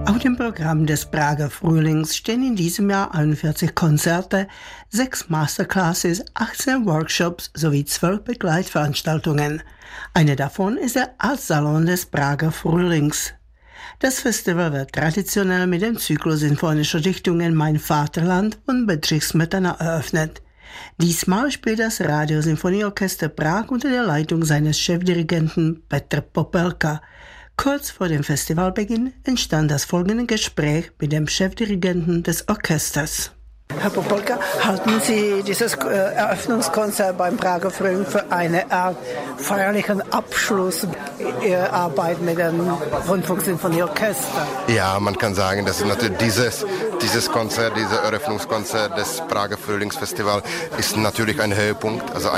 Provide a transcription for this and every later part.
Auf dem Programm des Prager Frühlings stehen in diesem Jahr 41 Konzerte, 6 Masterclasses, 18 Workshops sowie 12 Begleitveranstaltungen. Eine davon ist der Artsalon des Prager Frühlings. Das Festival wird traditionell mit dem Zyklus sinfonischer Dichtungen Mein Vaterland und Bedřich Smetana eröffnet. Diesmal spielt das Radiosinfonieorchester Prag unter der Leitung seines Chefdirigenten Petr Popelka. Kurz vor dem Festivalbeginn entstand das folgende Gespräch mit dem Chefdirigenten des Orchesters. Herr Popelka, halten Sie dieses Eröffnungskonzert beim Prager Frühling für eine Art feierlichen Abschluss Ihrer Arbeit mit dem Rundfunksinfonieorchester? Ja, man kann sagen, dass natürlich dieses Konzert, dieses Eröffnungskonzert des Prager Frühlingsfestivals ist natürlich ein Höhepunkt, also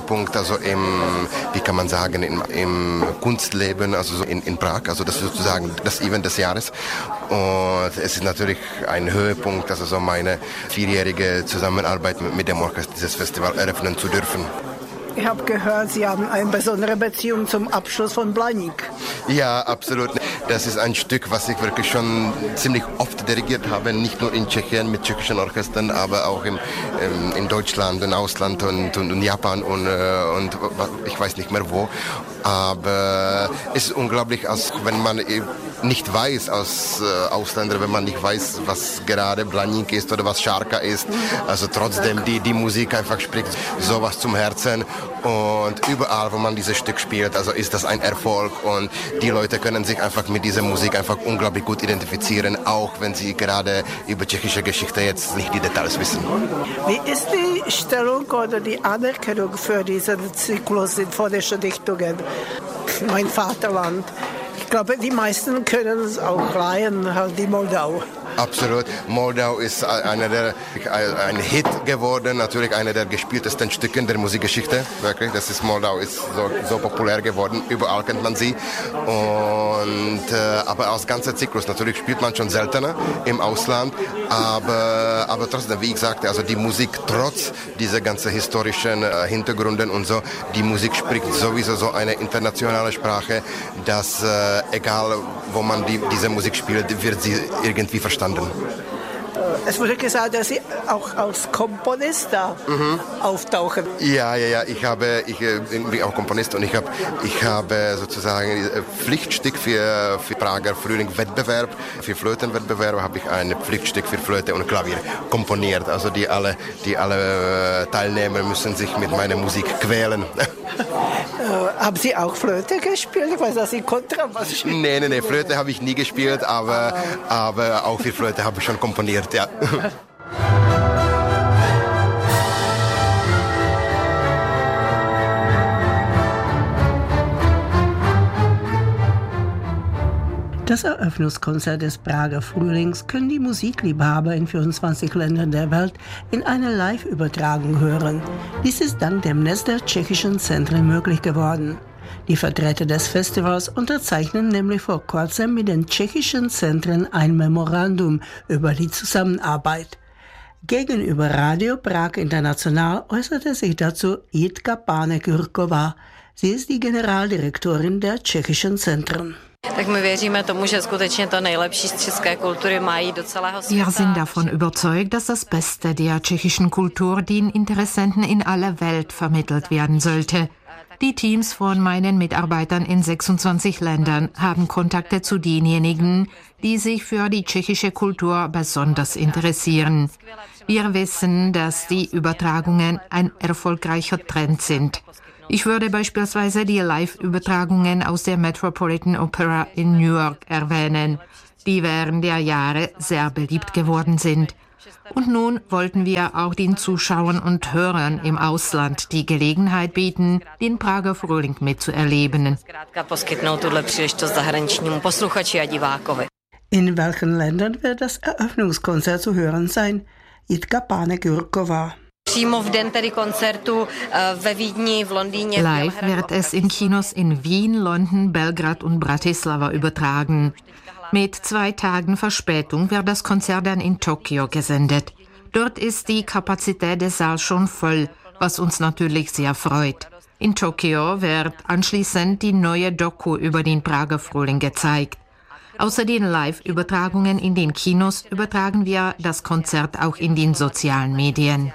wie kann man sagen, im Kunstleben, also so in Prag, also das ist sozusagen das Event des Jahres. Und es ist natürlich ein Höhepunkt, also so meine 4-jährige Zusammenarbeit mit dem Orchester dieses Festival eröffnen zu dürfen. Ich habe gehört, Sie haben eine besondere Beziehung zum Abschluss von Blaník. Ja, absolut. Das ist ein Stück, was ich wirklich schon ziemlich oft dirigiert habe, nicht nur in Tschechien mit tschechischen Orchestern, aber auch in Deutschland, im Ausland und Japan und ich weiß nicht mehr wo. Aber es ist unglaublich, als wenn man nicht weiß als Ausländer, wenn man nicht weiß, was gerade Blaník ist oder was Šárka ist. Also trotzdem die Musik einfach spricht sowas zum Herzen. Und überall, wo man dieses Stück spielt, also ist das ein Erfolg und die Leute können sich einfach mit dieser Musik einfach unglaublich gut identifizieren, auch wenn sie gerade über tschechische Geschichte jetzt nicht die Details wissen. Wie ist die Stellung oder die Anerkennung für diesen Zyklus sinfonischer Dichtungen? Mein Vaterland. Ich glaube, die meisten können es auch leihen, halt die Moldau. Absolut. Moldau ist ein Hit geworden, natürlich einer der gespieltesten Stücke der Musikgeschichte. Wirklich, Moldau ist so populär geworden, überall kennt man sie. Aber als ganzer Zyklus, natürlich spielt man schon seltener im Ausland, aber trotzdem, wie ich sagte, also die Musik trotz dieser ganzen historischen Hintergründen und so, die Musik spricht sowieso so eine internationale Sprache, dass egal wo man diese Musik spielt, wird sie irgendwie verstanden. Es wurde gesagt, dass Sie auch als Komponist da auftauchen. Ja, ich bin auch Komponist und ich habe sozusagen Pflichtstück für Prager Frühling-Wettbewerb, für Flötenwettbewerb habe ich ein Pflichtstück für Flöte und Klavier komponiert. Also die alle Teilnehmer müssen sich mit meiner Musik quälen. Haben Sie auch Flöte gespielt? Ich weiß, dass Sie Kontrabass spielen. Nee, Flöte habe ich nie gespielt, aber auch für Flöte habe ich schon komponiert, ja. Das Eröffnungskonzert des Prager Frühlings können die Musikliebhaber in 24 Ländern der Welt in einer Live-Übertragung hören. Dies ist dank dem Netz der tschechischen Zentren möglich geworden. Die Vertreter des Festivals unterzeichnen nämlich vor kurzem mit den tschechischen Zentren ein Memorandum über die Zusammenarbeit. Gegenüber Radio Prag International äußerte sich dazu Jitka Pánek-Jurková. Sie ist die Generaldirektorin der tschechischen Zentren. Wir sind davon überzeugt, dass das Beste der tschechischen Kultur den Interessenten in aller Welt vermittelt werden sollte. Die Teams von meinen Mitarbeitern in 26 Ländern haben Kontakte zu denjenigen, die sich für die tschechische Kultur besonders interessieren. Wir wissen, dass die Übertragungen ein erfolgreicher Trend sind. Ich würde beispielsweise die Live-Übertragungen aus der Metropolitan Opera in New York erwähnen, die während der Jahre sehr beliebt geworden sind. Und nun wollten wir auch den Zuschauern und Hörern im Ausland die Gelegenheit bieten, den Prager Frühling mitzuerleben. In welchen Ländern wird das Eröffnungskonzert zu hören sein? Jitka Pánek-Jurková. Live wird es in Kinos in Wien, London, Belgrad und Bratislava übertragen. Mit 2 Tagen Verspätung wird das Konzert dann in Tokio gesendet. Dort ist die Kapazität des Saals schon voll, was uns natürlich sehr freut. In Tokio wird anschließend die neue Doku über den Prager Frühling gezeigt. Außer den Live-Übertragungen in den Kinos übertragen wir das Konzert auch in den sozialen Medien.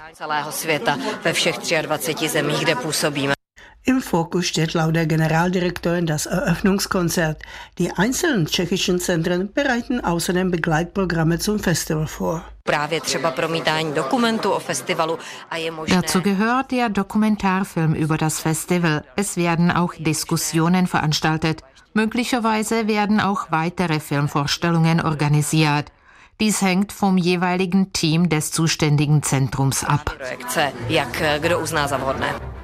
Im Fokus steht laut der Generaldirektorin das Eröffnungskonzert. Die einzelnen tschechischen Zentren bereiten außerdem Begleitprogramme zum Festival vor. Dazu gehört der Dokumentarfilm über das Festival. Es werden auch Diskussionen veranstaltet. Möglicherweise werden auch weitere Filmvorstellungen organisiert. Dies hängt vom jeweiligen Team des zuständigen Zentrums ab.